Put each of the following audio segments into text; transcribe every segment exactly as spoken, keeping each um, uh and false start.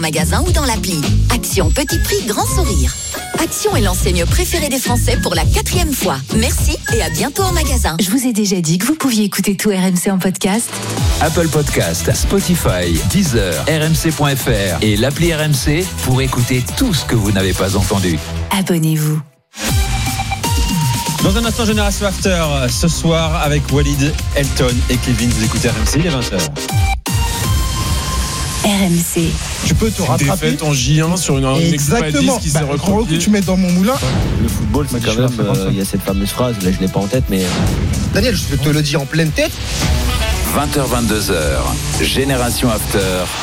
magasin ou dans l'appli. Action petit prix, grand sourire. Action est l'enseigne préférée des Français pour la quatrième fois. Merci et à bientôt en magasin. Je vous ai déjà dit que vous pouviez écouter tout R M C en podcast. Apple Podcast, Spotify, Deezer, R M C point F R et l'appli R M C pour écouter tout ce que vous n'avez pas entendu. Abonnez-vous. Dans un instant, Génération After, ce soir avec Walid, Elton et Kevin. Vous écoutez R M C, il est vingt heures. R M C. Tu peux te rattraper. Défaite en J un sur une Exactement. qui bah, s'est recroquée. Tu mets dans mon moulin. Le football, c'est quand même. Il euh, y a cette fameuse phrase, là je l'ai pas en tête, mais. Daniel, je te le dis en pleine tête. vingt heures, vingt-deux heures, Génération After.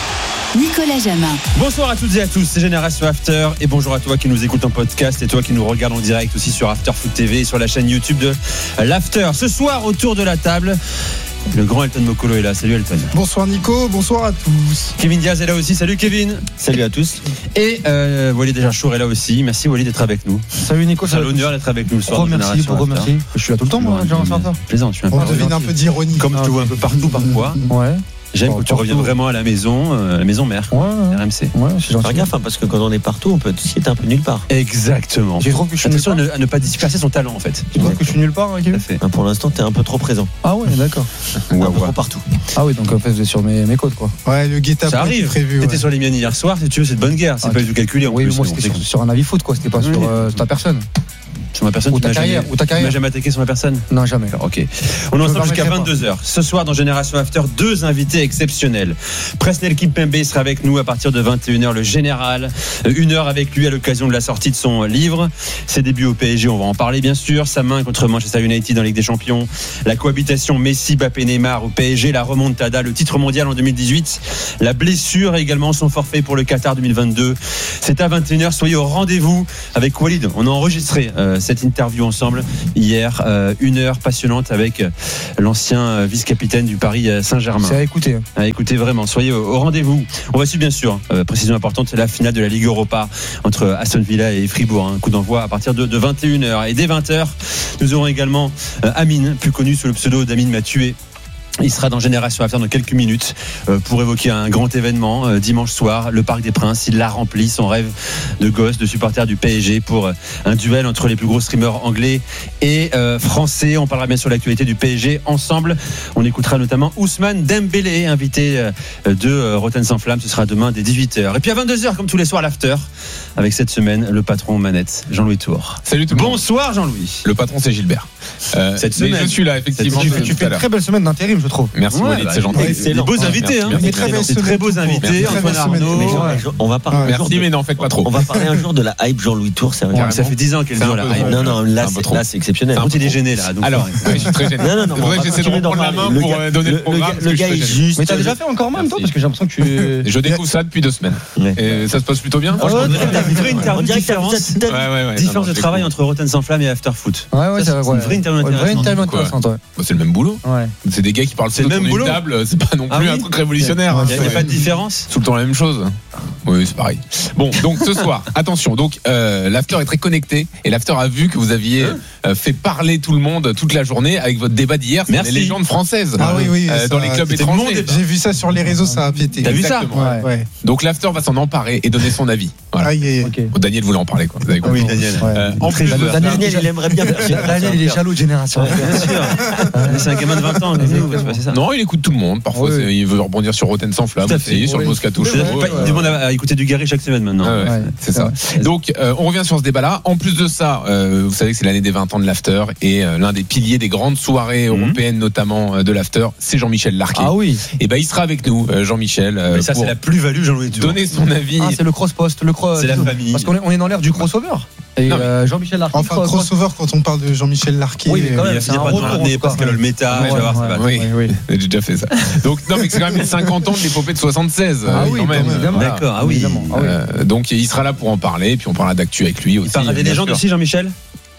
Nicolas Jamin. Bonsoir à toutes et à tous, c'est Génération After et bonjour à toi qui nous écoute en podcast et toi qui nous regarde en direct aussi sur After Foot T V et sur la chaîne YouTube de l'After. Ce soir, autour de la table, le grand Elton Mokolo est là. Salut Elton. Bonsoir Nico, bonsoir à tous. Kevin Diaz est là aussi. Salut Kevin. Salut à tous. Et euh, Walid Dejarchour est là aussi. Merci Walid d'être avec nous. Salut Nico. C'est l'honneur d'être avec nous le soir. Oh, merci, beaucoup merci. Je suis là tout le temps moi, Génération After. Plaisant, tu es un On peu devine un peu d'ironie. Comme je te vois un peu partout parfois. Ouais. J'aime bon, que tu reviens vraiment à la maison, euh, à la maison mère. Ouais, ouais. R M C. Ouais, c'est gentil. Faire gaffe, hein, parce que quand on est partout, on peut aussi être un peu nulle part. Exactement. Tu trouves que je suis Attention à nulle ne, à ne pas disperser son talent en fait. Tu trouves que je suis nulle part, hein, Kevin ? Tout à fait. Hein, pour l'instant, t'es un peu trop présent. Ah ouais, d'accord. Un peu trop partout. Ah oui, donc en fait, vous êtes sur mes, mes côtes, quoi. Ouais, le guet-apens. Ça arrive. Prévu. T'étais Ouais. sur les miennes hier soir, si tu veux, c'est de bonne guerre. C'est ah, pas du tout calculé en oui, plus. moi c'était sur, sur un avis foot, quoi. C'était pas oui. sur euh, ta personne. Sur ma personne. Ou tu ta m'as carrière. jamais, Ou ta tu m'as carrière. jamais attaqué sur ma personne. Non, jamais. Ok. On est ensemble jusqu'à vingt-deux heures. Ce soir, dans Génération After, deux invités exceptionnels. Presnel Kimpembe sera avec nous à partir de vingt et une heures, le général. Une heure avec lui à l'occasion de la sortie de son livre. Ses débuts au P S G, on va en parler bien sûr. Sa main contre Manchester United en Ligue des Champions. La cohabitation Messi, Mbappé, Neymar au P S G. La remontada, le titre mondial en deux mille dix-huit. La blessure également, son forfait pour le Qatar deux mille vingt-deux. C'est à vingt et une heures. Soyez au rendez-vous avec Walid. On a enregistré euh, cette interview ensemble hier, euh, une heure passionnante avec l'ancien euh, vice-capitaine du Paris Saint-Germain. C'est à écouter. À écouter vraiment, soyez au, au rendez-vous. On va suivre bien sûr, euh, précision importante, c'est la finale de la Ligue Europa entre Aston Villa et Fribourg. Un hein, coup d'envoi à partir de, de vingt et une heures. Et dès vingt heures, nous aurons également euh, Amine, plus connu sous le pseudo d'Amine Mathieu. Il sera dans Génération After dans quelques minutes euh, pour évoquer un grand événement euh, dimanche soir, le Parc des Princes. Il l'a rempli, son rêve de gosse, de supporter du P S G pour euh, un duel entre les plus gros streamers anglais et euh, français. On parlera bien sur l'actualité du P S G ensemble. On écoutera notamment Ousmane Dembélé, invité euh, de euh, Rotten sans flamme. Ce sera demain dès dix-huit heures. Et puis à vingt-deux heures, comme tous les soirs, l'After, avec cette semaine, le patron aux manettes, Jean-Louis Tour. Salut tout le monde. Bonsoir Jean-Louis. Le patron c'est Gilbert. Euh, Cette mais semaine. je suis là effectivement. Tu fais, tu fais une très belle semaine d'intérim, je trouve. Merci Ouais, Walid, bah, c'est gentil. C'est des beaux invités, hein. Merci, très belle C'est semaine très beaux tout invités. court. Antoine Très belle Arnaud. semaine. Mais genre, on va parler un jour Merci de- mais n'en faites pas trop. On va parler un jour de la hype Jean-Louis Tour, c'est Ouais, ça fait dix ans qu'elle C'est dure un la peu hype. drôle. Non, non, là, Un peu c'est, trop. là, c'est exceptionnel. Par contre, il est gêné là. Donc Alors, faut- je suis très gêné. Non, non, non, C'est on vrai va que j'essaie de continuer d'en reprendre la parler. main Le pour gars- euh, donner le le programme. gars- parce le que gars je est suis très juste. Mais t'as déjà fait encore même, toi, parce que j'ai l'impression que tu. gêné. Je découvre ça depuis deux semaines. Ouais. Et ça se passe plutôt bien. Ah ouais, Franchement, ouais, T'as une vraie on interview dirait que t'as- différence. t'as- Ouais, ouais, ouais. Différence Non, non, de je travail découvre. entre Rotten sans flamme et After Foot. Ouais, ouais, Ça, c'est c'est vrai. une vraie interview Ouais, une vraie intéressante. interview Quoi. intéressante, ouais. Bah, c'est le même boulot. Ouais. C'est des gars qui parlent C'est foot le même autour d'une boulot. table. C'est pas non Ah plus oui un truc révolutionnaire. Ouais, Il n'y a pas de différence. Tout le temps la même chose. Oui, c'est pareil. Bon, donc ce soir, attention. Donc euh, l'after est très connecté et l'after a vu que vous aviez euh, fait parler tout le monde toute la journée avec votre débat d'hier sur Merci. les légendes françaises Ah oui, oui, euh, ça dans les a- clubs c'était étrangers. le monde. J'ai vu ça sur les réseaux, ça a pété. T'as vu ça? Exactement. Ouais, ouais. Donc l'after va s'en emparer et donner son avis. Voilà. Aïe, aïe, aïe. Ok. Bon, Daniel voulait en parler, quoi. Vous avez compris. Oui, Daniel. Ouais. Euh, en plus de ça, Daniel, il aimerait bien faire Daniel, il est jaloux de génération. Bien sûr. C'est un gamin de vingt ans. C'est ça. non, il écoute tout le monde. Parfois, Oui. c'est- il veut rebondir sur Rotten sans flamme, Tout à fait. aussi, sur Oui. Moscato Oui, Show. oui, Il ouais. demande à à écouter du Garry chaque semaine maintenant. Ah ouais, Ouais, c'est c'est ça. vrai. Donc, euh, on revient sur ce débat-là. En plus de ça, euh, vous savez que c'est l'année des vingt ans de l'after et euh, l'un des piliers des grandes soirées Mhm. européennes, notamment euh, de l'after, c'est Jean-Michel Larquet. Ah oui. Et ben, il sera avec nous, euh, Jean-Michel, euh, Mais ça, pour c'est la plus-value, Jean-Louis Tour. donner son avis. Ah, c'est le cross-post, le cross. C'est la famille. Parce qu'on est, on est dans l'ère du crossover. Et Non, mais- euh, Jean-Michel Larquet. Enfin, cross- crossover quand on parle de Jean-Michel Larquet. Oui, mais quand Il même, va c'est finir un par nous retour, en ramener tout cas. Pascal Olmeta. Ouais, Tu vas voir, ça ouais, va. Oui, oui, oui. j'ai déjà fait ça. Donc, non, mais c'est quand même les cinquante ans de l'épopée de soixante-seize. Ah euh, oui, quand même. quand même, évidemment. Voilà. D'accord, ah oui. Évidemment. Ah oui. Euh, donc, il sera là pour en parler, puis on parlera d'actu avec lui aussi. Il parle à des bien légendes sûr. aussi, Jean-Michel.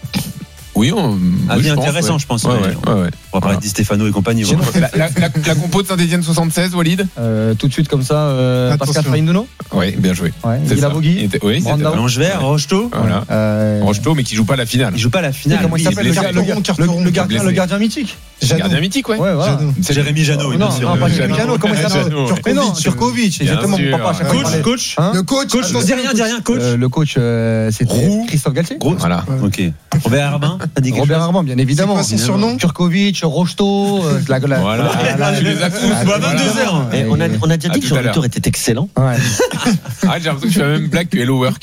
Oui, on, Ah, oui, bien je pense, intéressant, ouais. je pense. Ouais, ouais. ouais, ouais, ouais. On va parler Voilà. de Di Stefano et compagnie. Sinon, ouais. la, la, la, la compo de Saint-Etienne soixante-seize, Walid. Euh, tout de suite comme ça, euh, Attention. Pascal Fainduno. Oui, bien joué. Ouais. C'est Guy ça. Lavogui. Il était- Oui, c'était Brandao. Langevert, Rocheteau. Voilà. Euh, Rocheteau, mais qui joue pas la finale. Il joue pas la tu sais finale. comment il lui, s'appelle le, blessé. gar- le, gar- Carton, le- le gardien, blessé. le gardien mythique. Gardien mythique, ouais. Ouais, voilà. C'est Jérémy Janot, Non, bien sûr. non, pas Jérémy Janot, comment il s'appelle Janot. Turkovic, exactement, mon papa. Coach, coach, Hein Le coach, coach, dis rien, dis rien, coach. Euh, le coach, euh, c'était Roux. Christophe Galtier. Gros, Voilà. ok. Robert Herbin, t'as dit quelque Robert chose Armand, bien évidemment. C'est quoi son surnom? Turkovic, Rocheteau, euh, la la- Voilà. la- la- Tu les as tous. Ah, Bah, Voilà. vingt-deux heures. Et on, a, on a déjà À dit que tout à Jean l'heure. Victor était excellent. Ouais. Ah, j'ai l'impression que tu fais la même blague que Hello Work.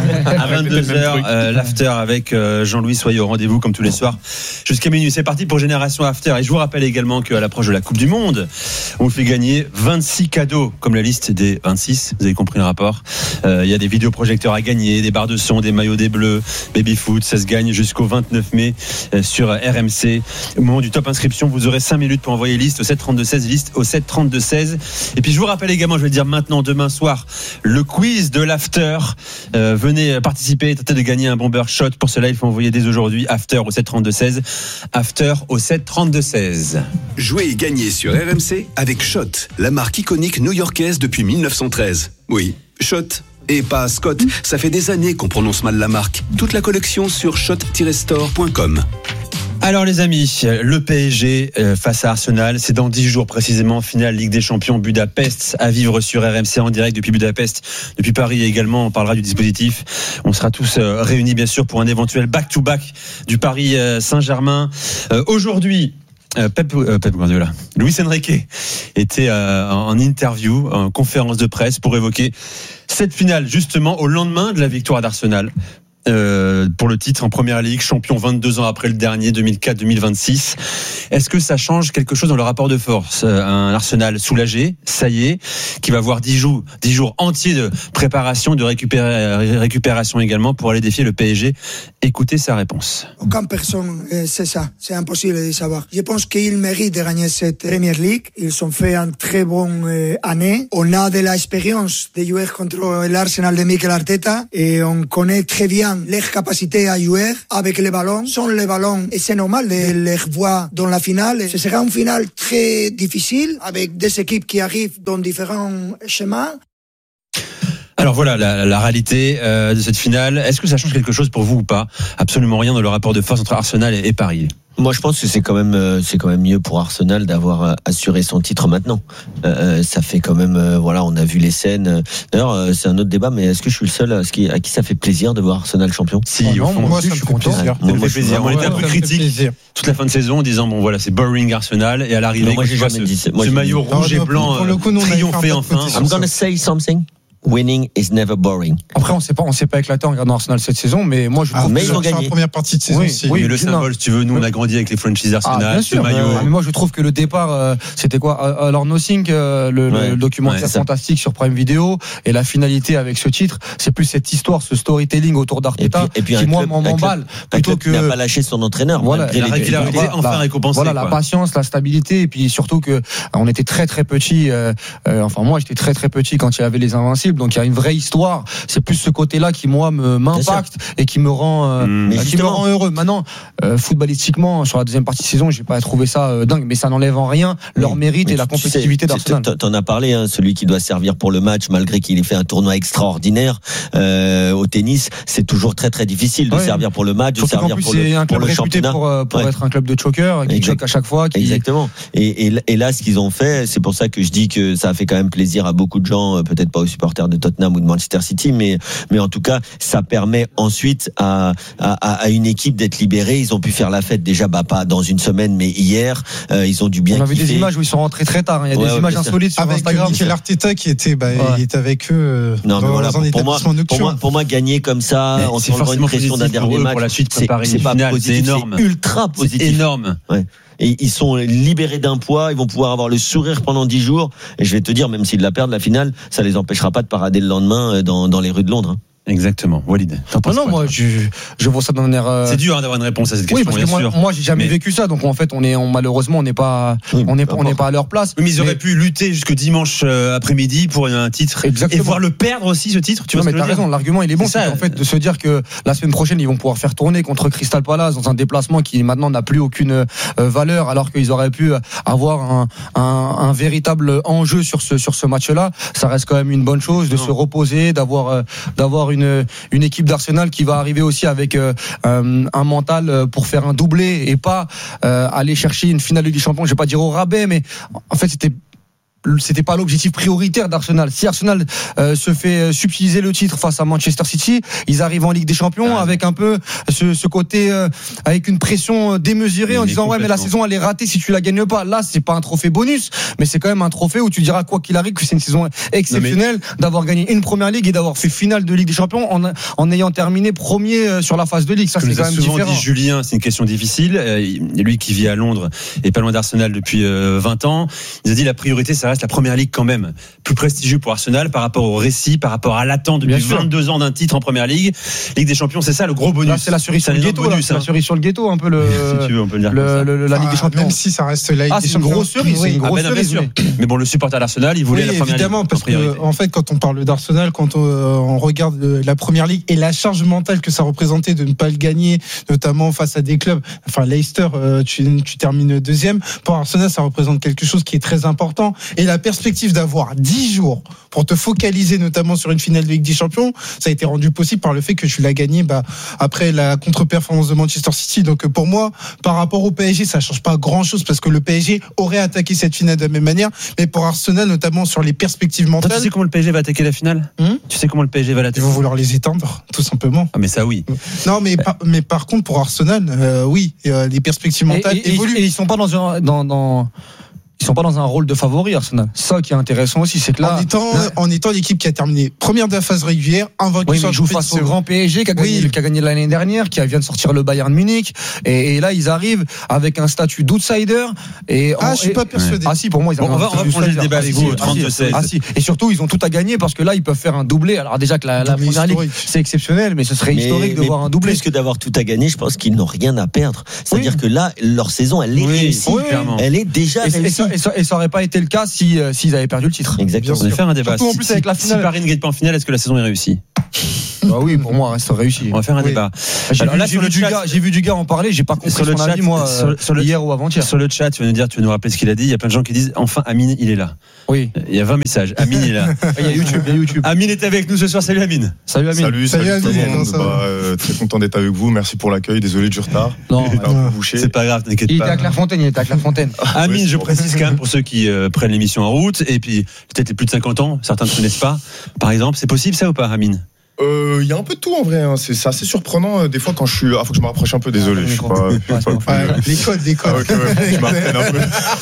À vingt-deux heures, euh, l'after avec euh, Jean-Louis. Soyez au rendez-vous comme tous les soirs jusqu'à minuit. C'est parti pour Génération After. Et je vous rappelle également qu'à l'approche de la Coupe du Monde, on vous fait gagner vingt-six cadeaux, comme la liste des vingt-six. Vous avez compris le rapport. Euh, Il y a des vidéoprojecteurs à gagner, des barres de son, des maillots des Bleus, baby foot. Ça se gagne jusqu'au vingt-neuf mai euh, sur R M C. Au moment du top inscription, vous aurez cinq minutes pour envoyer liste au sept trente-deux seize, liste au sept trente-deux seize. Et puis je vous rappelle également, je vais le dire maintenant, demain soir, le quiz de l'after. Euh, venez participer, tentez de gagner un bomber shot. Pour cela, il faut envoyer dès aujourd'hui after au sept trente-deux seize, after au sept trente-deux seize. Jouez et gagnez sur R M C avec Shot, la marque iconique new-yorkaise depuis mille neuf cent treize. Oui, Shot. Et pas Scott, ça fait des années qu'on prononce mal la marque. Toute la collection sur shot tiret store point com. Alors les amis, le P S G euh, face à Arsenal, c'est dans dix jours précisément, finale Ligue des Champions Budapest à vivre sur R M C en direct depuis Budapest, depuis Paris également. On parlera du dispositif. On sera tous euh, réunis bien sûr pour un éventuel back-to-back du Paris euh, Saint-Germain. Euh, aujourd'hui, Euh, Pep, euh, Pep Guardiola, Luis Enrique était euh, en interview, en conférence de presse pour évoquer cette finale justement au lendemain de la victoire d'Arsenal. Euh, pour le titre en Première Ligue, champion vingt-deux ans après le dernier, deux mille quatre deux mille vingt-six. Est-ce que ça change quelque chose dans le rapport de force? euh, Un Arsenal soulagé, ça y est, qui va avoir dix jours, dix jours entiers de préparation, de récupéra- récupération également pour aller défier le P S G. Écoutez sa réponse. Aucune personne euh, sait ça. C'est impossible de savoir. Je pense qu'ils méritent de gagner cette Premier League. Ils ont fait une très bonne euh, année. On a de l'expérience de jouer contre l'Arsenal de Mikel Arteta et on connaît très bien leurs capacités à jouer avec les ballons. Sans les ballons, et c'est normal de les voir dans la finale. Ce sera une finale très difficile avec des équipes qui arrivent dans différents schémas. Alors voilà la, la réalité euh, de cette finale. Est-ce que ça change quelque chose pour vous ou pas? Absolument rien dans le rapport de force entre Arsenal et, et Paris. Moi, je pense que c'est quand même, euh, c'est quand même mieux pour Arsenal d'avoir euh, assuré son titre maintenant. Euh, ça fait quand même, euh, voilà, on a vu les scènes. D'ailleurs, euh, c'est un autre débat, mais est-ce que je suis le seul à, ce qui, à qui ça fait plaisir de voir Arsenal champion? Si, Oh non, au fond, Moi, aussi, ça je me suis fait content. plaisir. ça me fait moi, je suis plaisir. On vraiment- était un peu Ça me fait critique plaisir. toute la fin de saison en disant bon voilà c'est boring Arsenal et à l'arrivée Non, moi, quand j'ai tu vois jamais ce, dit ça. Moi, ce j'ai maillot dit- rouge Non, et non, blanc pour le coup, nous, on avait triompher fait un enfin. peu de I'm gonna say something. Winning is never boring. Après, on s'est pas, on s'est pas éclaté en regardant Arsenal cette saison, mais moi, je Ah, trouve mais que ils ont sur gagné. la première partie de saison, Oui, si. oui. Mais le non. symbole, si tu veux, nous on a grandi avec les franchises Ah, Arsenal, bien ce sûr. maillot. Ah, mais moi, je trouve que le départ, euh, c'était quoi? Euh, Alors, Nothing, euh, le, Ouais. le documentaire Ouais, c'est ça. fantastique sur Prime Video, et la finalité avec ce titre, c'est plus cette histoire, ce storytelling autour d'Arteta, Et puis- et puis qui un moi club- m'en- un club- m'emballe, Un plutôt club qui n'a que pas lâché son entraîneur. Voilà, malgré la les régularité difficultés. enfin récompensée. Voilà, quoi. la patience, la stabilité, et puis surtout que euh, on était très très petits. Euh, euh, enfin, moi, j'étais très très petit quand il y avait les Invincibles, donc il y a une vraie histoire. C'est plus ce côté-là qui moi me m'impacte et qui me rend, euh, Mmh. Mais euh, qui me justement- rend heureux. Maintenant, euh, footballistiquement, sur la deuxième partie de saison, j'ai pas trouvé ça euh, dingue, mais ça n'enlève en rien leur Oui. mérite Mais et la tu- tu sais, compétitivité tu- d'Arsenal. tu- T'en as parlé, hein, celui qui doit servir pour le match, malgré qu'il ait fait un tournoi extraordinaire euh, au tennis, c'est toujours très très difficile de Ouais. servir pour le match, de Surtout qu'en servir plus, pour c'est le, un pour club le réputé championnat. pour, euh, pour Ouais. être un club de choker, qui Exact. choque à chaque fois. Qui... Exactement. Et, et, et là, ce qu'ils ont fait, c'est pour ça que je dis que ça a fait quand même plaisir à beaucoup de gens, euh, peut-être pas aux supporters de Tottenham ou de Manchester City, mais mais en tout cas, ça permet ensuite à à, à une équipe d'être libérée. Ils ont pu faire la fête déjà, bah pas dans une semaine, mais hier. Euh, ils ont dû bien On a vu kiffer. des images où ils sont rentrés très tard. hein. Il y a Ouais, des ouais, images bien sûr. insolites sur Avec Instagram. Mikel Arteta qui était, bah, Ouais. il était avec eux euh, Non, mais dans voilà, un pour moi, étabbissement pour nocturne. moi, pour moi, gagner comme ça, Mais en c'est s'enlevant une forcément pression d'un positif pour dernier eux, match, pour la suite, c'est préparer c'est une pas finale, positif, c'est énorme. c'est ultra C'est positif. énorme. Et ils sont libérés d'un poids, ils vont pouvoir avoir le sourire pendant dix jours. Et je vais te dire, même s'ils la perdent la finale, ça les empêchera pas de parader le lendemain dans, dans les rues de Londres. hein. Exactement. Walid. T'en Non, penses non, quoi, moi, toi je, je vois ça d'un air. euh, C'est dur hein, d'avoir une réponse à cette Oui, question, parce que bien moi, sûr. moi, j'ai jamais Mais- vécu ça, donc en fait, on est, on, malheureusement, on n'est pas, Oui, on n'est, peu on n'est importe. pas à leur place. Oui, mais ils auraient Mais- pu lutter jusque dimanche euh, après-midi pour un titre Exactement. et voir le perdre aussi ce titre. Tu non, vois mais ce que t'as je veux dire raison, l'argument il est bon, C'est c'est ça. qu'en fait de se dire que la semaine prochaine ils vont pouvoir faire tourner contre Crystal Palace dans un déplacement qui maintenant n'a plus aucune euh, valeur, alors qu'ils auraient pu avoir un, un, un véritable enjeu sur ce sur ce match-là. Ça reste quand même une bonne chose de Non. se reposer, d'avoir euh, d'avoir une une équipe d'Arsenal qui va arriver aussi avec euh, un mental pour faire un doublé et pas euh, aller chercher une finale de Ligue des Champions. Je vais pas dire au rabais, mais en fait c'était c'était pas l'objectif prioritaire d'Arsenal. Si Arsenal euh, se fait subtiliser le titre face à Manchester City, ils arrivent en Ligue des Champions avec un peu ce, ce côté euh, avec une pression démesurée en disant ouais mais la saison elle est ratée si tu la gagnes pas. Là c'est pas un trophée bonus, mais c'est quand même un trophée où tu diras quoi qu'il arrive que c'est une saison exceptionnelle mais... d'avoir gagné une première ligue et d'avoir fait finale de Ligue des Champions en, en ayant terminé premier sur la phase de Ligue. Ça Comme c'est quand même souvent différent. Dit Julien, c'est une question difficile. Euh, lui qui vit à Londres et pas loin d'Arsenal depuis euh, vingt ans, il a dit la priorité ça reste la première ligue quand même, plus prestigieux pour Arsenal par rapport au récit, par rapport à l'attente depuis vingt-deux ans d'un titre en première ligue. Ligue des Champions, c'est ça le gros bonus. Là, c'est la cerise sur le gâteau, bonus, là, hein. La cerise sur le gâteau, un peu le. Si tu veux, on peut le dire. Le, le, le, la Ligue ah, des Champions. Même si ça reste la Ligue ah, des c'est une Champions. grosse cerise, oui. C'est une grosse ah ben, cerise. Non, mais... mais bon, le supporter d'Arsenal, il voulait oui, la première évidemment, ligue. Évidemment, parce qu'en en fait, quand on parle d'Arsenal, quand on, on regarde la première ligue et la charge mentale que ça représentait de ne pas le gagner, notamment face à des clubs, enfin Leicester, tu, tu termines deuxième. Pour Arsenal, ça représente quelque chose qui est très important. Et la perspective d'avoir dix jours pour te focaliser notamment sur une finale de Ligue des Champions, ça a été rendu possible par le fait que tu l'as gagné bah, après la contre-performance de Manchester City. Donc pour moi, par rapport au P S G, ça change pas grand-chose parce que le P S G aurait attaqué cette finale de la même manière. Mais pour Arsenal, notamment sur les perspectives mentales... Toi, tu sais comment le P S G va attaquer la finale hum Tu sais comment le P S G va l'attaquer? Ils vont vouloir les éteindre, tout simplement. Ah mais ça oui. Non mais, par, mais par contre pour Arsenal, euh, oui, euh, les perspectives mentales et, et, évoluent. Et ils sont pas dans un... Dans, dans... Ils sont pas dans un rôle de favori, Arsenal. Ça qui est intéressant aussi, c'est que là, en étant, là, en étant l'équipe qui a terminé première de la phase régulière, invaincu oui, sur mais la joue face au grand P S G qui a gagné, oui. qui a gagné l'année dernière, qui vient de sortir le Bayern Munich, et, et là ils arrivent avec un statut d'outsider. Et ah, en, je suis et, pas persuadé. Ah si, pour moi ils ont. Bon, on va, on va prendre le débat avec vous au trente-deux seize. Ah si, et surtout ils ont tout à gagner parce que là ils peuvent faire un doublé. Alors déjà que la, la première ligue c'est exceptionnel, mais ce serait mais, historique de mais voir un doublé. Plus que d'avoir tout à gagner, je pense qu'ils n'ont rien à perdre. C'est-à-dire oui. que là leur saison elle est oui, réussie, oui, elle est déjà et, réussie. Et ça, et, ça, et ça aurait pas été le cas si euh, s'ils avaient perdu le titre. Exactement. On va faire un débat. Surtout en plus si, avec la finale. Si Paris ne gagne pas en finale, est-ce que la saison est réussie? Bah oui, pour moi, reste réussi. On va faire un oui. débat. J'ai Alors vu, là, j'ai vu, chat, j'ai vu du gars en parler, j'ai pas compris sur le son chat, avis, moi, sur, sur le, hier ou avant-hier. Sur le chat, tu vas nous dire, tu vas nous rappeler ce qu'il a dit. Il y a plein de gens qui disent, enfin, Amine, il est là. Oui. Il y a vingt messages. Amine est là. Il y a YouTube, il y a YouTube. Amine est avec nous ce soir. Salut Amine. Salut Amine. Salut, salut, salut, salut Amine. bah, euh, très content d'être avec vous. Merci pour l'accueil. Désolé du retard. Non, il était un peu bouché. C'est pas grave, t'inquiète pas. Il était à Clairefontaine, il était à Clairefontaine. Amine, oui, je précise quand même pour ceux qui euh, prennent l'émission en route et puis peut-être les plus de cinquante ans, certains ne connaissent pas. Par exemple, c'est possible ça ou pas, Amine? Il euh, y a un peu de tout en vrai, hein. c'est, c'est assez surprenant euh, des fois quand je suis. Ah, faut que je me rapproche un peu, désolé. Ah, je suis pas, je suis pas ouais, les codes, les codes. Ah, okay, ouais, je m'apprenne un peu.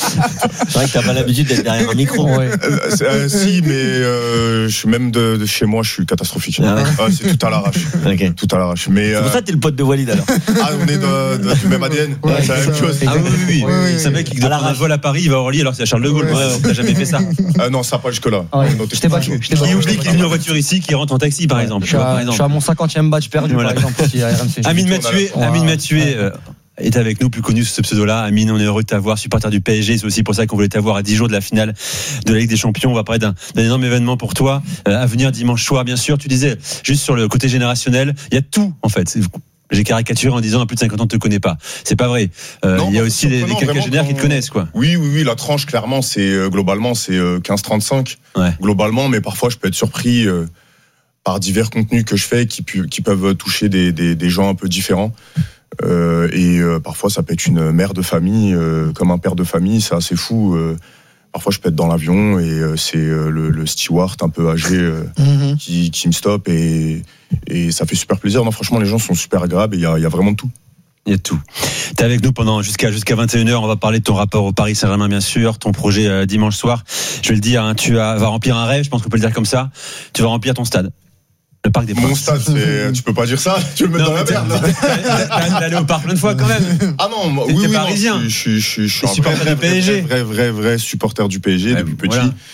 C'est vrai que t'as pas l'habitude d'être derrière un micro. Ouais. Euh, euh, si, mais euh, je suis même de, de chez moi, je suis catastrophique. Ah, ouais. ah, c'est tout à l'arrache. Okay. Tout à l'arrache. Mais c'est pour ça que t'es le pote de Walid alors. Ah, on est de, de, du même A D N. Ouais, c'est la même chose. Ah oui, oui, oui. oui, oui. C'est un mec qui doit prendre un vol à Paris, il va à Orly alors c'est à Charles de Gaulle. Ouais, ouais, t'as jamais fait ça. Ah non, ça pas jusque là. Je t'ai battu. Qui oublie qu'il est venu en voiture ici, qui rentre en taxi par exemple. cinquantième match perdu voilà. par exemple ici à R M C. Amine Mathieu, Amine Mathieu euh, est avec nous, plus connu sous ce pseudo-là. Amine, on est heureux de t'avoir, supporter du P S G. C'est aussi pour ça qu'on voulait t'avoir à dix jours de la finale de la Ligue des Champions. On va parler d'un, d'un énorme événement pour toi euh, à venir dimanche soir, bien sûr. Tu disais juste sur le côté générationnel, il y a tout en fait. J'ai caricaturé en disant à plus de cinquante ans ne te connais pas. C'est pas vrai. Euh, non, il y a aussi les, les quinquagénaires qui te connaissent, quoi. Oui, oui, oui. La tranche, clairement, c'est euh, globalement, c'est euh, quinze trente-cinq. Ouais. Globalement, mais parfois, je peux être surpris euh, par divers contenus que je fais qui, pu, qui peuvent toucher des, des, des gens un peu différents. Euh, et euh, parfois, ça peut être une mère de famille, euh, comme un père de famille. C'est assez fou. Euh, Parfois, je peux être dans l'avion et euh, c'est euh, le, le steward un peu âgé euh, mm-hmm. qui, qui me stoppe et, et ça fait super plaisir. Non, franchement, les gens sont super agréables et il y a, y a vraiment tout. Il y a tout. T'es avec nous pendant jusqu'à jusqu'à vingt et une heures. On va parler de ton rapport au Paris Saint-Germain, bien sûr, ton projet euh, dimanche soir. Je vais le dire, hein, tu as, vas remplir un rêve. Je pense qu'on peut le dire comme ça. Tu vas remplir ton stade. Le Parc des Princes. Mon stade, c'est... tu peux pas dire ça. Tu veux me mettre non, dans la merde. T'es allé au parc plein de fois quand même. Ah non, moi, t'es, oui, t'es oui, parisien. Non, je suis, je suis, je suis un supporter vrai, du P S G. Vrai, vrai, vrai, vrai supporter du P S G ouais, depuis petit. Voilà.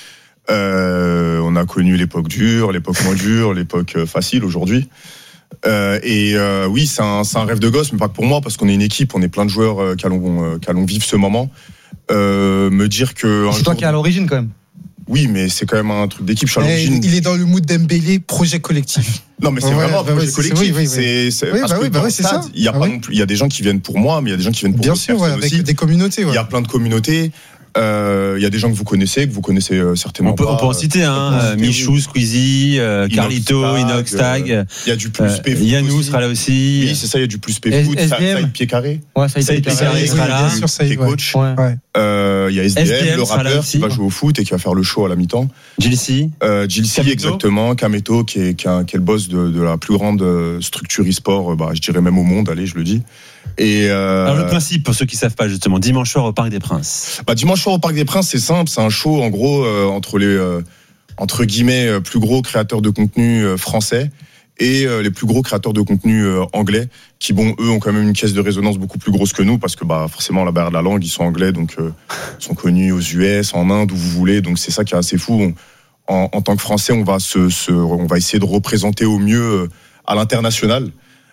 Euh, on a connu l'époque dure, l'époque moins dure, l'époque facile aujourd'hui. Euh, et euh, oui, c'est un, c'est un rêve de gosse, mais pas que pour moi, parce qu'on est une équipe, on est plein de joueurs euh, qui allons, euh, qui allons vivre ce moment. Euh, me dire que. C'est toi qui es à l'origine quand même. Oui, mais c'est quand même un truc d'équipe. Je suis à l'origine. Il est dans le mood d'Embélé, projet collectif. Non, mais c'est ouais, vraiment un bah projet oui, collectif. C'est, oui, oui, c'est, c'est, oui, parce bah que oui, bah dans oui, le c'est stade, ça. il y a ah pas oui. non plus, il y a des gens qui viennent pour moi, mais il y a des gens qui viennent pour bien d'autres sûr, ouais, avec aussi. des communautés. Ouais. Il y a plein de communautés. Il euh, y a des gens que vous connaissez, que vous connaissez euh, certainement on peut, pas. On peut en citer, hein, euh, Michou, Squeezie, euh, Carlito, Inox Tag. Il euh, y a du plus P foot. Yannou sera là aussi. Oui, c'est ça, il y a du plus P foot. Saïd Pied-Carré. Ouais, Saïd Pied-Carré sera là. Qui est coach. Il euh, y a S D M, le rappeur qui va jouer au foot et qui va faire le show à la mi-temps. Gilsi. Euh, Gilsi, exactement. Kameto, qui est, qui, est, qui est le boss de, de la plus grande structure e-sport, bah, je dirais même au monde, allez, je le dis. Et euh... Alors le principe, pour ceux qui ne savent pas justement, dimanche soir au Parc des Princes. Bah, dimanche soir au Parc des Princes, c'est simple, c'est un show en gros euh, entre les euh, entre guillemets euh, plus gros créateurs de contenu euh, français et euh, les plus gros créateurs de contenu euh, anglais, qui bon, eux ont quand même une caisse de résonance beaucoup plus grosse que nous, parce que bah forcément la barrière de la langue, ils sont anglais, donc euh, ils sont connus aux U S, en Inde, où vous voulez, donc c'est ça qui est assez fou. On, en, en tant que Français, on va se, se on va essayer de représenter au mieux euh, à l'international.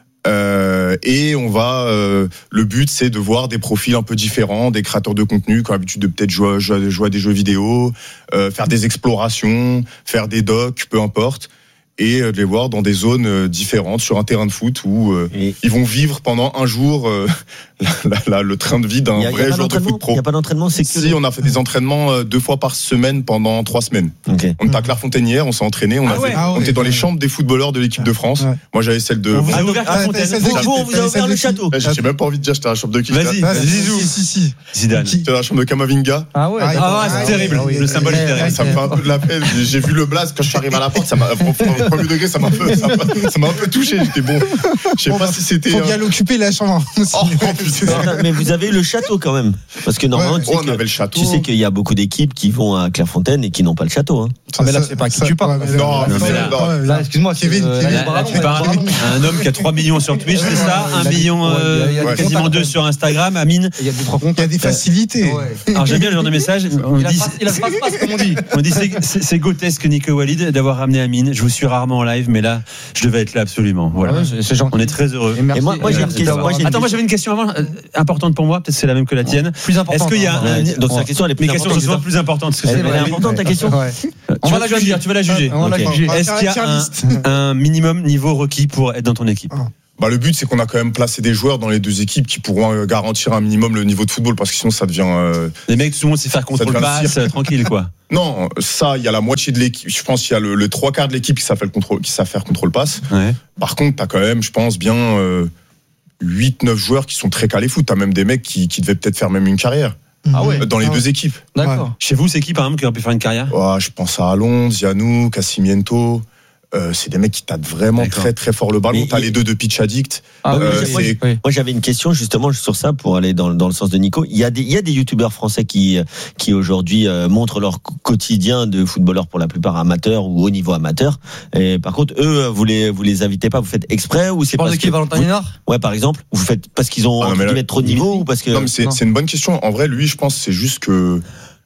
Euh, et on va. Euh, le but, c'est de voir des profils un peu différents, des créateurs de contenu qui ont l'habitude de peut-être jouer, jouer, jouer à des jeux vidéo, euh, faire des explorations, faire des docs, peu importe, et de les voir dans des zones différentes sur un terrain de foot où euh, ils vont vivre pendant un jour euh, la, la, la, le train de vie d'un vrai joueur de foot pro. Il n'y a pas d'entraînement, c'est que si on a fait des entraînements deux fois par semaine pendant trois semaines. Okay. On était à Clairefontaine hier, on s'est entraîné, on, ah avait, ouais, ah on ouais, était dans ouais. les chambres des footballeurs de l'équipe de France. Ouais. Moi j'avais celle de. On vous a ouvert Clairefontaine. Vous, on vous a ouvert le château. J'ai même pas envie de dire j'étais à la chambre de qui. Vas-y, Zizou. Si si. Zidane. J'étais à la chambre de Kamavinga. Ah ouais. Ah c'est terrible. Le symbole est terrible. Ça me fait un peu de la peine. J'ai vu le blaze quand je suis arrivé à la porte. Ça m'a, au premier degré, ça m'a fait. Ça m'a un peu touché, j'étais bon. Je sais bon, pas bah, si c'était. Faut bien l'occuper la chambre. Oh, mais vous avez le château quand même, parce que normalement, ouais, tu, sais on que, avait le château. tu sais qu'il y a beaucoup d'équipes qui vont à Clairefontaine et qui n'ont pas le château. Hein. Ah mais là c'est pas qui tu parles. Non, non, là, là excuse-moi, Kevin. Là tu parles un homme qui a trois millions sur Twitch, c'est ça, un million, quasiment deux sur Instagram. Amine. Il y a deux trois comptes. Il y a des facilités. Alors j'aime bien le genre de message. On dit, il a phrase passe comme on dit. On dit c'est grotesque Nico Walid d'avoir ramené Amine. Je vous suis rarement en live, mais là je devais être là absolument. Voilà. C'est gentil. On est très heureux. Et, merci, et moi, moi, j'ai une question. Moi, j'ai Attends, moi j'avais une question avant, euh, importante pour moi, peut-être c'est la même que la tienne. Plus importante. Est-ce qu'il y a un... Donc sa question elle est plus Mes questions sont souvent plus importantes. Parce que elle est importante ta question. On va la juger. Tu vas la juger. Est-ce qu'il y a un minimum niveau requis pour être dans ton équipe? Bah, le but, c'est qu'on a quand même placé des joueurs dans les deux équipes qui pourront garantir un minimum le niveau de football, parce que sinon ça devient. Euh, les mecs, tout le monde sait faire contrôle-passe, tranquille quoi. Non, ça, il y a la moitié de l'équipe. Je pense qu'il y a le, le trois quarts de l'équipe qui savent faire contrôle, qui savent faire contrôle-passe. Ouais. Par contre, t'as quand même, je pense, bien euh, huit neuf joueurs qui sont très calés foot. T'as même des mecs qui, qui devaient peut-être faire même une carrière. Ah ouais. Dans les ah deux ouais. équipes. D'accord. Ouais. Chez vous, c'est qui par exemple qui aurait pu faire une carrière? Ouais, je pense à Alonso, Zianou, Cassimiento. Euh, c'est des mecs qui tapent vraiment D'accord. très très fort le ballon. Mais T'as il... les deux de pitch addict. Ah, euh, oui, moi, oui. moi j'avais une question justement sur ça pour aller dans, dans le sens de Nico. Il y a des il y a des youtubeurs français qui qui aujourd'hui euh, montrent leur quotidien de footballeurs pour la plupart amateurs ou au niveau amateur. Et par contre eux vous les vous les invitez pas, vous faites exprès ou c'est parce parce que Valentin Hénard ouais par exemple vous faites parce qu'ils ont ah, non, là, trop de niveau ou parce que non mais c'est, c'est une bonne question. En vrai lui je pense c'est juste que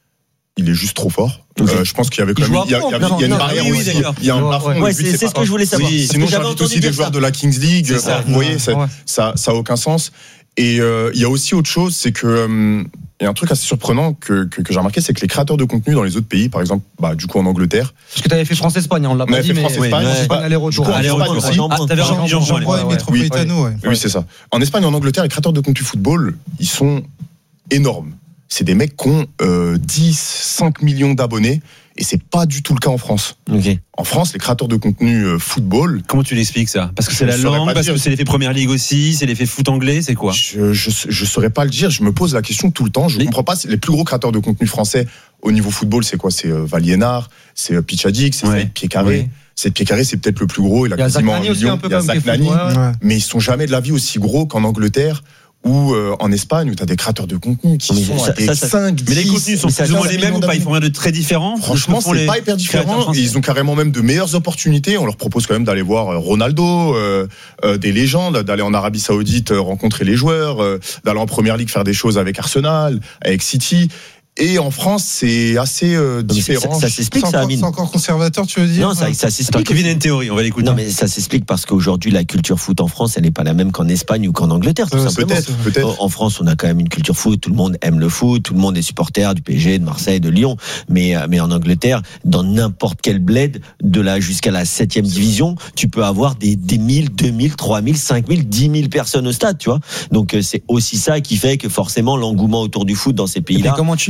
il est juste trop fort. Okay. Euh, je pense qu'il y avait quand même il y a, il y a, il y a une non, barrière oui, aussi. Oui, il y a un plafond. Ouais, c'est, c'est ce que je voulais savoir. Oui, sinon j'invite aussi des joueurs de la Kings League. Ça, vous voyez, ça, ouais. ça, ça a aucun sens. Et euh, il y a aussi autre chose, c'est que euh, il y a un truc assez surprenant que, que, que j'ai remarqué, c'est que les créateurs de contenu dans les autres pays, par exemple, bah du coup en Angleterre. Parce que tu avais fait France-Espagne, on l'a pas dit, mais France-Espagne, aller-retour. Aller-retour aussi. Ah, t'avais rejoint Jean-Paul Métropolitano, ouais. Oui, c'est ça. En Espagne, en Angleterre, les créateurs de contenu football, ils sont énormes. C'est des mecs qui ont euh, dix, cinq millions d'abonnés, et c'est pas du tout le cas en France. Okay. En France, les créateurs de contenu euh, football. Comment tu l'expliques ça? Parce que c'est la langue, parce dire. que c'est l'effet Première Ligue aussi, c'est l'effet foot anglais, c'est quoi? Je, je je saurais pas le dire. Je me pose la question tout le temps. Je les... comprends pas. Les plus gros créateurs de contenu français au niveau football, c'est quoi? C'est euh, Valiénard, c'est euh, Pitch Addict, c'est ouais. Pied-Carré. Oui. C'est Pied-Carré, c'est peut-être le plus gros. Il a, il y a quasiment un million. Un il y a Zach Nani, ouais. Mais ils sont jamais de la vie aussi gros qu'en Angleterre. Ou euh, en Espagne où tu as des créateurs de contenu qui mais sont ça, à des ça, ça, cinq, dix. Mais les contenus sont plus ou moins les mêmes ou pas? Ils font rien de très différent? Franchement, c'est pas hyper différent. Et ils ont carrément même de meilleures opportunités. On leur propose quand même d'aller voir Ronaldo, euh, euh, des légendes, d'aller en Arabie Saoudite euh, rencontrer les joueurs, euh, d'aller en Première Ligue faire des choses avec Arsenal, avec City. Et en France, c'est assez euh, différent. Ça, ça s'explique, ça, Amine. C'est encore conservateur, tu veux dire? Non, ça, ça s'explique. Kevin a une théorie, on va l'écouter. Non, mais ça s'explique parce qu'aujourd'hui, la culture foot en France, elle n'est pas la même qu'en Espagne ou qu'en Angleterre, tout euh, simplement. Peut-être, peut-être. En France, on a quand même une culture foot. Tout le monde aime le foot. Tout le monde est supporter du P S G, de Marseille, de Lyon. Mais, mais en Angleterre, dans n'importe quel bled, de la jusqu'à la septième division, tu peux avoir des, des mille, deux mille, trois mille, cinq mille, dix mille personnes au stade, tu vois. Donc, c'est aussi ça qui fait que forcément, l'engouement autour du foot dans ces pays-là. Comment tu,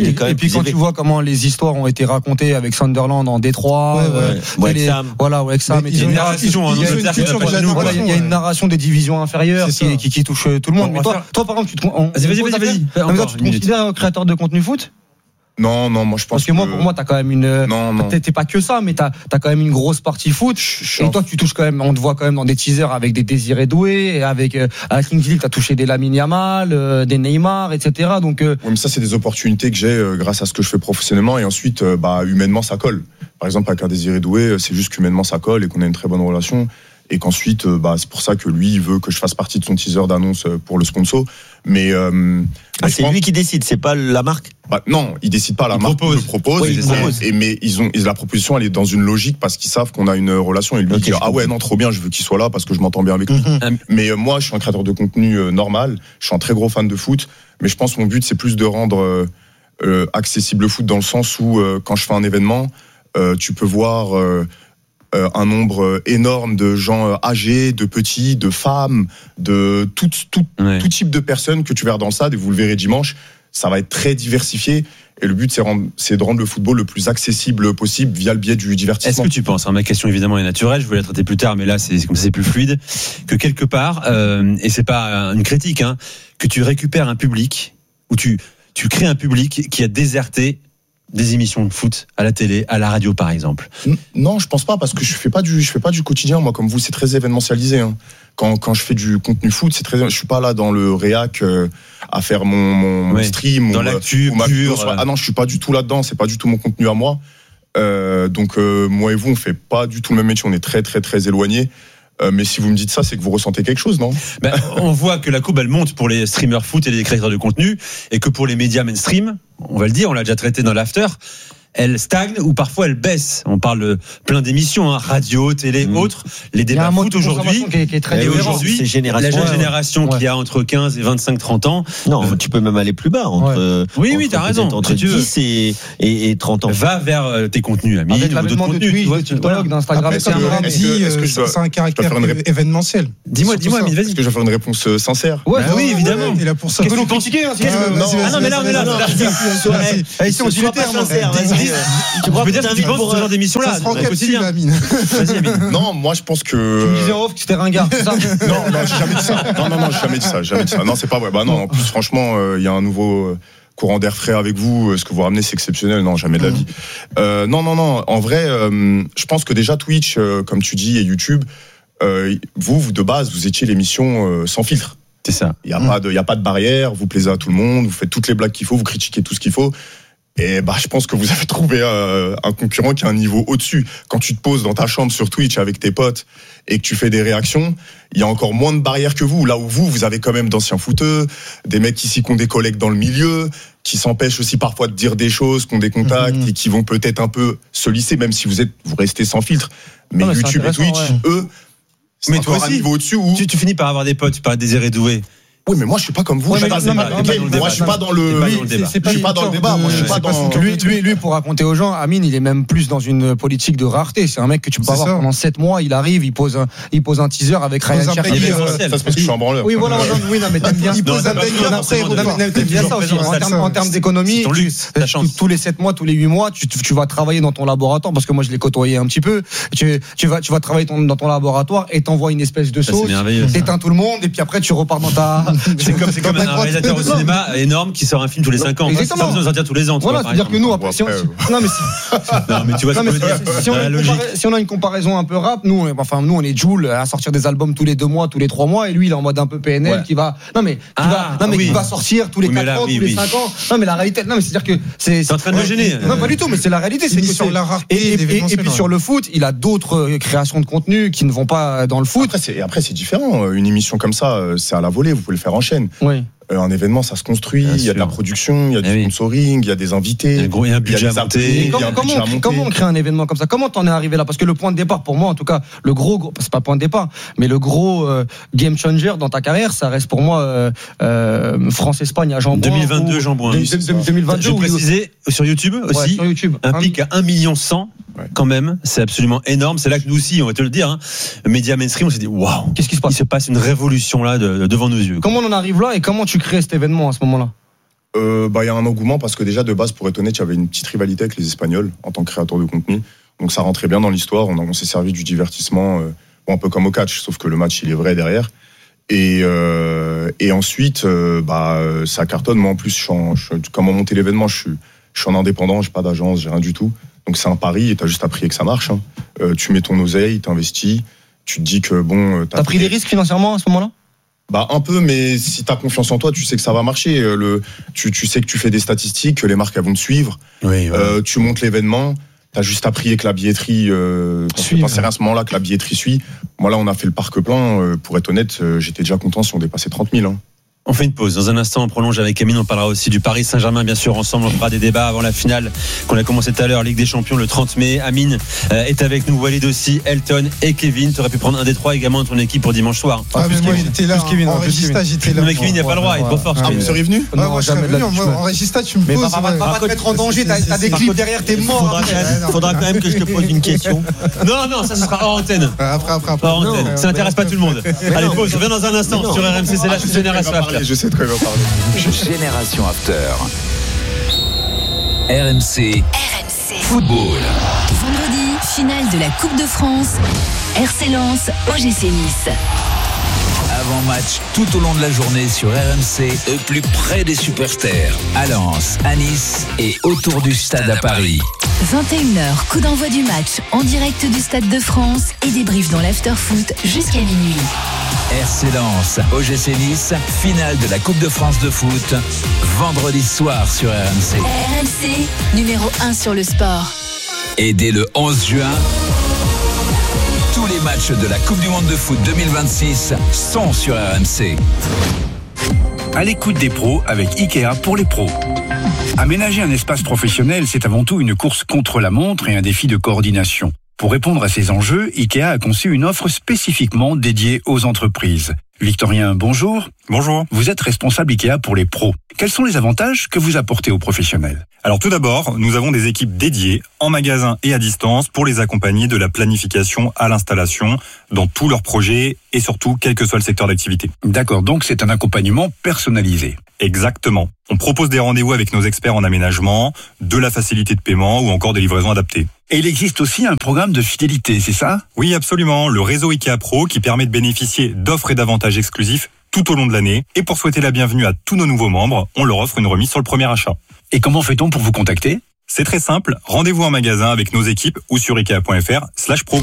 est quand même et puis plus quand élevé. tu vois comment les histoires ont été racontées avec Sunderland en Détroit, Ouais, ouais. euh, Ouais, les- Wrexham. voilà, Wrexham, Mais et ils ont cetera. une narration, hein, ils ont dans une cette culture de affaire, la Voilà, il y a- il y a une narration des divisions inférieures C'est qui, ça. qui, qui touche tout le monde. On Mais va toi, faire- toi, par exemple, tu te, on- Vas-y, vas-y, on- vas-y, vas-y. Non, mais toi, Encore tu te une minute. considères créateur de contenu foot? Non, non, moi je pense Parce que moi, pour moi, t'as quand même une. Non, non. T'es t'es pas que ça, mais t'as as quand même une grosse partie foot. Je- je suis Et en- toi, tu touches quand même. On te voit quand même dans des teasers avec des Désiré Doué, et avec euh, à Kings League, t'as touché des Lamine Yamal, euh, des Neymar, et cetera. Donc, euh, Ouais, mais ça, c'est des opportunités que j'ai euh, grâce à ce que je fais professionnellement. Et ensuite, euh, bah, humainement, ça colle. Par exemple, avec un Désiré Doué, euh, c'est juste qu'humainement, ça colle et qu'on a une très bonne relation. Et qu'ensuite, euh, bah, c'est pour ça que lui, il veut que je fasse partie de son teaser d'annonce euh, pour le sponsor. Mais, euh, Ah, mais c'est je pense- lui qui décide, c'est pas la marque. Bah, non, ils décident pas. La Il marque propose. le propose. Oui, il et- propose. et, mais ils ont, ils- la proposition, elle est dans une logique parce qu'ils savent qu'on a une relation. Et lui, Ok, il dit, je ah ouais, non, trop bien, je veux qu'il soit là parce que je m'entends bien avec lui. Mhm. Mais euh, moi, je suis un créateur de contenu euh, normal. Je suis un très gros fan de foot. Mais je pense que mon but, c'est plus de rendre euh, euh, accessible le foot dans le sens où, euh, quand je fais un événement, euh, tu peux voir euh, euh, un nombre euh, énorme de gens euh, âgés, de petits, de femmes, de tout, tout, Ouais. tout type de personnes que tu verras dans le stade, et vous le verrez dimanche. Ça va être très diversifié. Et le but, c'est rendre- c'est de rendre le football le plus accessible possible via le biais du Est-ce divertissement. que tu penses, hein, ma question évidemment est naturelle, je voulais la traiter plus tard, mais là c'est comme ça c'est plus fluide, que quelque part, euh, et c'est pas une critique, hein, que tu récupères un public, ou tu, tu crées un public qui a déserté des émissions de foot à la télé, à la radio par exemple. N- Non, je pense pas, parce que je fais pas du, je fais pas du quotidien. Moi, comme vous, c'est très événementialisé. Hein. Quand, quand je fais du contenu foot, c'est très, je suis pas là dans le réac euh, à faire mon, mon, mon Ouais. stream Dans ou, l'actu ou ma pure, vidéo sur- euh. Ah non, je suis pas du tout là-dedans. C'est pas du tout mon contenu à moi. Euh, donc euh, moi et vous, on fait pas du tout le même métier. On est très, très, très éloignés. Euh, mais si vous me dites ça, c'est que vous ressentez quelque chose, non? Ben, on voit que la courbe elle monte pour les streamers foot et les créateurs de contenu, et que pour les médias mainstream, on va le dire, on l'a déjà traité dans l'after, elle stagne ou parfois elle baisse. On parle de plein d'émissions, hein, radio, télé, Mmh. autres. Les il y a débats un mode foot de aujourd'hui. consommation qui est, qui est très Et différent. aujourd'hui, c'est génération. la jeune Ouais, génération ouais. qui a entre quinze et vingt-cinq trente ans Non, Euh, tu peux même aller plus bas, entre, euh, Oui, oui, entre t'as raison, peut-être Entre si tu veux. dix et, et, et trente ans. va vers euh, tes contenus, Amine, Avec ou d'autres l'avènement de contenus. Twitch, tu vois, de tu- TikTok, voilà. d'Instagram, Après, et c'est un cetera. est-ce lundi, que- est-ce que euh, je dois- c'est un je dois caractère faire une é- rép- événementiel. Dis-moi, Surtout dis-moi, ça. Amine, Est-ce vas-y. que je vais faire une réponse euh, sincère? Ouais, Bah ça, oui, ouais, évidemment. ouais. T'es là pour ça. Qu'est-ce que vous critiquez, hein, si Ah, tu veux. vas-y, Ah vas-y, non, mais là, on est là. vas-y, là, vas-y, là, vas-y, vas-y. Eh, ici, on dit Sois les pas termes, hein. sincère, vas-y. Dis- dis- Tu crois Je peux que dire ce que tu t'invites penses pour, de ce genre d'émission-là, Ça se rend au captive, quotidien. Amine. Vas-y, Amine. Non, moi, je pense Tu me que. disais en off que c'était ringard, c'est ça? Non, non, j'ai jamais dit ça. Non, non, non, j'ai jamais dit ça. Jamais dit ça. Non, c'est pas vrai. Bah non, en plus, franchement, euh, il y a un nouveau euh, courant d'air frais avec vous. Euh, Ce que vous ramenez, c'est exceptionnel. Non, jamais de la vie. Euh, non, non, non. En vrai, euh, je pense que déjà Twitch, euh, comme tu dis, et YouTube, euh, vous, vous de base, vous étiez l'émission euh, sans filtre. C'est ça. Il y a pas de, il y a pas de barrière. Vous plaisez à tout le monde. Vous faites toutes les blagues qu'il faut. Vous critiquez tout ce qu'il faut. Et bah, je pense que vous avez trouvé euh, un concurrent qui a un niveau au-dessus. Quand tu te poses dans ta chambre sur Twitch avec tes potes et que tu fais des réactions, il y a encore moins de barrières que vous. Là où vous, vous avez quand même d'anciens footeux, des mecs ici qui ont des collègues dans le milieu, qui s'empêchent aussi parfois de dire des choses, qui ont des contacts Mhm. et qui vont peut-être un peu se lisser, même si vous êtes, vous restez sans filtre. Mais, Non, mais c'est YouTube et Twitch, intéressant, eux, c'est Mais toi encore un aussi. niveau au-dessus où. Tu, tu finis par avoir des potes, tu parles de Désiré Doué. Oui, mais moi, je suis pas comme vous. Ouais, je suis mais pas, non, mais- ok, non, mais- moi, non, je suis mais- pas dans T'es le. pas Oui, dans le débat. c'est- c'est je suis une pas dans le sorte débat. de- Moi, je suis pas c'est pas dans. son- Lui, lui, lui, pour raconter aux gens, Amine, il est même plus dans une politique de rareté. C'est un mec que tu peux pas C'est voir ça. pendant sept mois. Il arrive, il pose un, il pose un teaser avec Pose Ryan un Cherky. banger, euh, Ça, c'est parce que je suis un branleur. Oui, voilà, non, oui, non, mais t'aimes bien. Il pose Non, un non, banger, non, après, il non, repart. Non, mais t'aimes bien ça aussi. En termes, en termes d'économie, C'est ton tu- luxe, ta chance. tous- tous les sept mois, tous les huit mois, tu, tu vas travailler dans ton laboratoire, parce que moi je l'ai côtoyé un petit peu. Tu, tu vas, tu vas travailler ton- dans ton laboratoire et t'envoies une espèce de Ça, c'est sauce. merveilleux, ça. T'éteins tout le monde et puis après tu repars dans ta. C'est comme, c'est comme un réalisateur au cinéma énorme qui sort un film tous les cinq ans. Exactement. Ça a besoin de sortir tous les ans. tu Voilà, vois, par c'est-à-dire que exemple. nous, après, si on, Bon, si- non, mais si- Non, mais tu vois ce Non, que mais je veux dire. si, si on Dans a la une logique. compara- si on a une comparaison un peu rap, nous, on est- enfin, nous, on est Jul à sortir des albums tous les deux mois, tous les trois mois, et lui, il est en mode un peu P N L Ouais. qui va, non mais, qui Ah, va, non mais oui. qui va sortir tous les Oui, mais quatre là, ans, oui, tous les oui. cinq ans. Non mais la réalité, non mais c'est à dire que c'est. T'es en train de me Ouais, gêner. Non, pas du tout, mais c'est la réalité, c'est Il que est sur c'est- la rareté Et, et- et- et d'événementiel, puis ouais. sur le foot, il a d'autres euh, créations de contenu qui ne vont pas dans le foot. Après, c'est, et après, c'est différent. Une émission comme ça, euh, c'est à la volée, vous pouvez le faire en chaîne. Oui. Euh, Un événement, ça se construit, Bien il y a de la sûr. production, il y a du Eh oui. sponsoring, il y a des Il y a invités. un gros- il y a un budget à des monter. artistes, Et il y a comment, un comment, budget à on- monter. comment on crée un événement comme ça? Comment t'en es arrivé là? Parce que le point de départ, pour moi, en tout cas, le gros, gros c'est pas le point de départ, mais le gros euh, game changer dans ta carrière, ça reste pour moi euh, euh, France-Espagne à Jean deux mille vingt-deux, Jean Bouin. deux mille vingt-deux. Je où- précisais sur YouTube Ouais, aussi. sur YouTube. Un Un- pic à un million cent, Ouais. quand même, c'est absolument énorme. C'est là que nous aussi, on va te le dire, hein, médias mainstream, on s'est dit waouh, Qu'est-ce qui se il passe? se passe une révolution là de- de- devant nos yeux. Comment on en arrive là et comment tu crées cet événement à ce moment-là? Euh, bah, il y a un engouement parce que déjà de base, pour être honnête, il y avait une petite rivalité avec les Espagnols en tant que créateur de contenu. Donc ça rentrait bien dans l'histoire. On, a, on s'est servi du divertissement, euh, bon, un peu comme au catch, sauf que le match il est vrai derrière. Et, euh, et ensuite, euh, bah, ça cartonne. Moi en plus, je suis en, je, comment monter l'événement, je suis, je suis en indépendant, j'ai pas d'agence, j'ai rien du tout. Donc c'est un pari et t'as juste à prier que ça marche. Hein. Euh, tu mets ton oseille, t'investis, tu te dis que bon. T'as, t'as pris des risques financièrement à ce moment-là? Bah un peu, mais si t'as confiance en toi, tu sais que ça va marcher. Le, tu, tu sais que tu fais des statistiques, que les marques elles vont te suivre. Oui, ouais. euh, tu montes l'événement. T'as juste à prier que la billetterie, euh, quand c'est à ce moment-là que la billetterie suit. Moi là, on a fait le parc plein. Euh, pour être honnête, euh, j'étais déjà content si on dépassait trente mille. Hein. On fait une pause. Dans un instant, on prolonge avec Amine. On parlera aussi du Paris Saint-Germain, bien sûr. Ensemble, on fera des débats avant la finale qu'on a commencé tout à l'heure, Ligue des Champions, le trente mai. Amine euh, est avec nous, Walid aussi, Elton et Kevin. Tu aurais pu prendre un des trois également de ton équipe pour dimanche soir. Ah, mais moi, j'étais là. Kevin, en Régista, j'étais là. Non, mais Kevin, il n'y a pas le droit. Il est trop fort. Ah, vous seriez venu? Non, moi, jamais venu. En Régista, tu me mais poses. Mais va pas te mettre en danger. T'as des clips derrière, t'es mort. Faudra quand même, faudra quand même que je te pose une question. Non, non, ça, ce sera hors antenne. Après, après, après. Hors antenne. Ça n'intéresse pas tout le monde. Allez, pause. On revient dans un instant sur R M C. C'est la Génération After. Je sais de quoi il va parler. Génération After. R M C. R M C. Football. Vendredi, finale de la Coupe de France. R C Lens, O G C Nice. Avant-match tout au long de la journée sur R M C, au plus près des supporters. À Lens, à Nice et autour du stade à Paris. vingt et une heures, coup d'envoi du match en direct du Stade de France et débrief dans l'after-foot jusqu'à minuit. R C Lens, O G C Nice, finale de la Coupe de France de foot, vendredi soir sur R M C. R M C, numéro un sur le sport. Et dès le onze juin, tous les matchs de la Coupe du Monde de foot deux mille vingt-six sont sur R M C. À l'écoute des pros avec Ikea pour les pros. Aménager un espace professionnel, c'est avant tout une course contre la montre et un défi de coordination. Pour répondre à ces enjeux, Ikea a conçu une offre spécifiquement dédiée aux entreprises. Victorien, bonjour. Bonjour. Vous êtes responsable Ikea pour les pros. Quels sont les avantages que vous apportez aux professionnels ? Alors tout d'abord, nous avons des équipes dédiées en magasin et à distance pour les accompagner de la planification à l'installation dans tous leurs projets et surtout quel que soit le secteur d'activité. D'accord, donc c'est un accompagnement personnalisé. Exactement. On propose des rendez-vous avec nos experts en aménagement, de la facilité de paiement ou encore des livraisons adaptées. Et il existe aussi un programme de fidélité, c'est ça ? Oui, absolument. Le réseau Ikea Pro qui permet de bénéficier d'offres et d'avantages exclusifs tout au long de l'année. Et pour souhaiter la bienvenue à tous nos nouveaux membres, on leur offre une remise sur le premier achat. Et comment fait-on pour vous contacter ? C'est très simple. Rendez-vous en magasin avec nos équipes ou sur ikea.fr slash pro.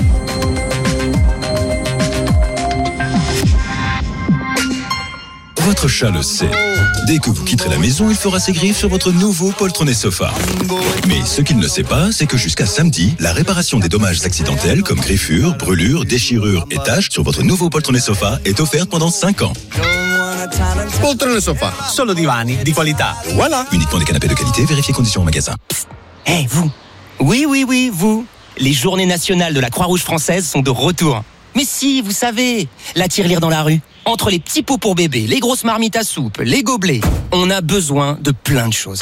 Votre chat le sait. Dès que vous quitterez la maison, il fera ses griffes sur votre nouveau poltronné sofa. Mais ce qu'il ne sait pas, c'est que jusqu'à samedi, la réparation des dommages accidentels comme griffures, brûlures, déchirures et taches sur votre nouveau poltronné sofa est offerte pendant cinq ans. Poltrone sofa, solo divani di qualità. Voilà. Uniquement des canapés de qualité, vérifiez conditions au magasin. Eh, hey, vous. Oui, oui, oui, vous. Les journées nationales de la Croix-Rouge française sont de retour. Mais si, vous savez, la tirelire dans la rue. Entre les petits pots pour bébé, les grosses marmites à soupe, les gobelets, on a besoin de plein de choses.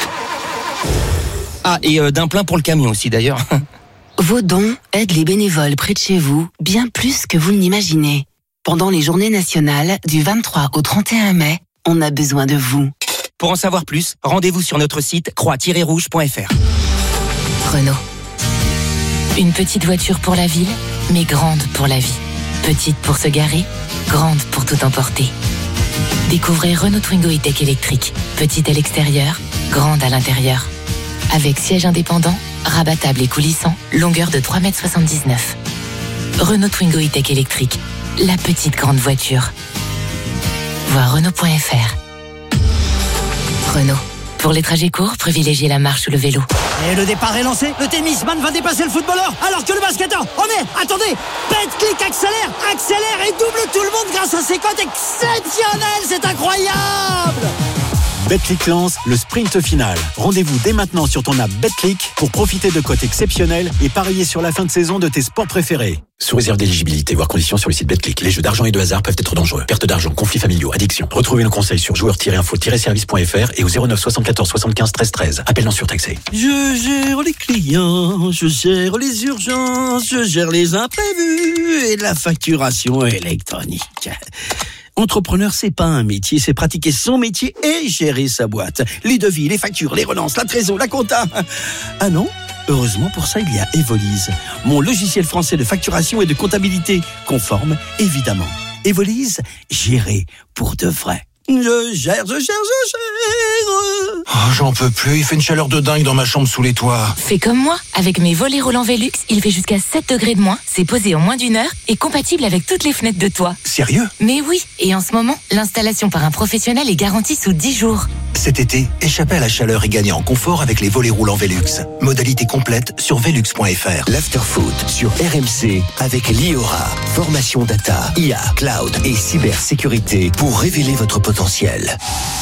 Ah, et euh, d'un plein pour le camion aussi d'ailleurs. Vos dons aident les bénévoles près de chez vous bien plus que vous ne l'imaginez. Pendant les journées nationales du vingt-trois au trente et un mai, on a besoin de vous. Pour en savoir plus, rendez-vous sur notre site croix tiret rouge point f r. Renault. Une petite voiture pour la ville, mais grande pour la vie. Petite pour se garer, grande pour tout emporter. Découvrez Renault Twingo E-Tech électrique. Petite à l'extérieur, grande à l'intérieur. Avec siège indépendant, rabattable et coulissant, longueur de trois mètres soixante-dix-neuf. Renault Twingo E-Tech électrique. La petite grande voiture. Voir Renault point f r. Renault. Pour les trajets courts, privilégiez la marche ou le vélo. Et le départ est lancé, le tennisman va dépasser le footballeur, alors que le basketteur, on est, attendez, Betclic accélère, accélère et double tout le monde grâce à ses cotes exceptionnelles, c'est incroyable! Betclic lance le sprint final. Rendez-vous dès maintenant sur ton app Betclic pour profiter de cotes exceptionnelles et parier sur la fin de saison de tes sports préférés. Sous réserve d'éligibilité, voire conditions sur le site Betclic. Les jeux d'argent et de hasard peuvent être dangereux. Perte d'argent, conflits familiaux, addiction. Retrouvez nos conseils sur joueurs tiret info tiret service point f r et au zéro neuf soixante-quatorze soixante-quinze treize treize. Appel non surtaxé. Je gère les clients, je gère les urgences, je gère les imprévus et la facturation électronique. Entrepreneur, c'est pas un métier, c'est pratiquer son métier et gérer sa boîte. Les devis, les factures, les relances, la trésor, la compta. Ah non ? Heureusement, pour ça, il y a Evolise, mon logiciel français de facturation et de comptabilité, conforme, évidemment. Evolise, gérer pour de vrai. Je gère, je gère, je gère. Oh, j'en peux plus, il fait une chaleur de dingue dans ma chambre sous les toits. Fais comme moi, avec mes volets roulants Velux, il fait jusqu'à sept degrés de moins, c'est posé en moins d'une heure et compatible avec toutes les fenêtres de toit. Sérieux ? Mais oui, et en ce moment, l'installation par un professionnel est garantie sous dix jours. Cet été, échappez à la chaleur et gagnez en confort avec les volets roulants Velux. Modalité complète sur velux point f r. L'Afterfoot sur R M C avec l'Iora. Formation data, I A, cloud et cybersécurité pour révéler votre potentiel.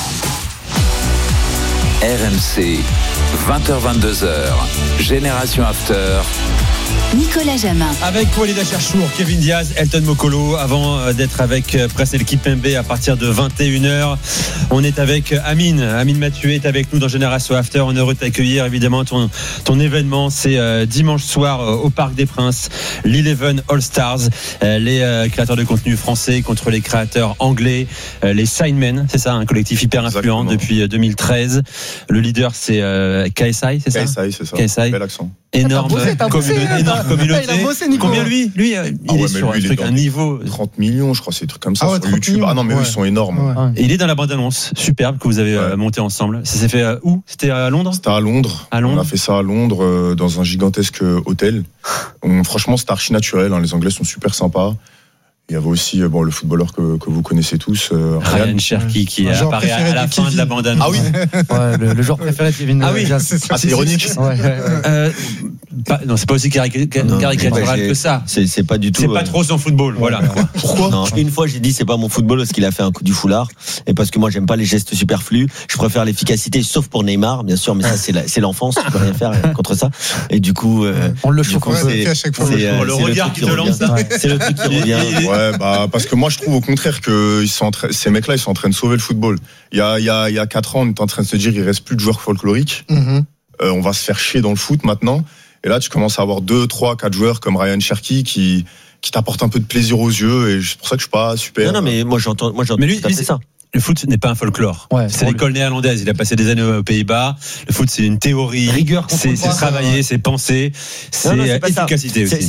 R M C, vingt heures vingt-deux heures, Génération After. Nicolas Jamin. Avec Walid Acharchour, Kevin Diaz, Elton Mokolo, avant d'être avec Presnel Kipembe à partir de vingt et une heures. On est avec Amine. Amine Mathieu est avec nous dans Génération After. On est heureux de t'accueillir. Évidemment, ton, ton événement, c'est euh, dimanche soir euh, au Parc des Princes, l'Eleven All Stars. Euh, les euh, créateurs de contenu français contre les créateurs anglais, euh, les Signmen, c'est ça, un collectif hyper influent. Exactement. Depuis euh, deux mille treize. Le leader, c'est euh, K S I, c'est ça ? K S I, c'est ça. K S I. Bel accent. Énorme, t'as bossé, t'as bossé, communauté, énorme communauté. Il a bossé, Nico. Combien lui Lui, il ah est ouais, sur lui, un, truc, un niveau. trente millions, je crois, c'est des trucs comme ça ah ouais, sur YouTube. millions. Ah non, mais ouais. eux, ils sont énormes. Ouais. Et il est dans la bande-annonce superbe que vous avez ouais. monté ensemble. Ça s'est fait euh, où ? C'était à Londres ? C'était à Londres. À Londres. On a fait ça à Londres, euh, dans un gigantesque hôtel. On, franchement, c'était archi naturel. Hein. Les Anglais sont super sympas. Il y avait aussi bon, le footballeur que, que vous connaissez tous, euh, Ryan, Ryan Cherki, qui apparaît à, à la fin de la bande-annonce. Ah oui, ouais, le, le joueur préféré de Kevin. Ah oui, ah, c'est ironique. Ouais, ouais, ouais. Euh, pas, non, c'est pas aussi caricatural que ça. C'est, c'est pas du tout. C'est pas euh... trop son football, voilà. Pourquoi ? Non, une fois j'ai dit c'est pas mon football parce qu'il a fait un coup du foulard et parce que moi j'aime pas les gestes superflus. Je préfère l'efficacité, sauf pour Neymar, bien sûr, mais ça c'est, la, c'est l'enfance, on peut rien faire contre ça. Et du coup, euh, on le chauffe. C'est, à chaque fois. C'est, euh, le regard qui te lance. C'est le truc qui revient. Ouais, bah parce que moi je trouve au contraire que ils sont en train, ces mecs-là ils sont en train de sauver le football. Il y a il y a il y a quatre ans on était en train de se dire il reste plus de joueurs folkloriques. Mm-hmm. Euh, on va se faire chier dans le foot maintenant. Et là tu commences à avoir deux, trois, quatre joueurs comme Ryan Cherki qui qui t'apportent un peu de plaisir aux yeux et c'est pour ça que je suis pas super. Non non mais moi j'entends moi j'entends mais lui, tout à fait ça. Le foot n'est pas un folklore. Ouais, c'est l'école lui. néerlandaise. Il a passé des années aux Pays-Bas. Le foot, c'est une théorie. Rigueur. C'est, c'est travailler, c'est penser, c'est, non, non, c'est efficacité aussi. C'est,